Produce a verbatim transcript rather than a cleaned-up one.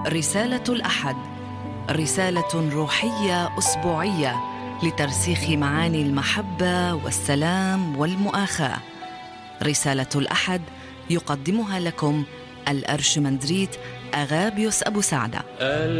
رسالة الأحد، رسالة روحية أسبوعية لترسيخ معاني المحبة والسلام والمؤاخاة. رسالة الأحد يقدمها لكم الأرشمندريت أغابيوس أبو سعدة.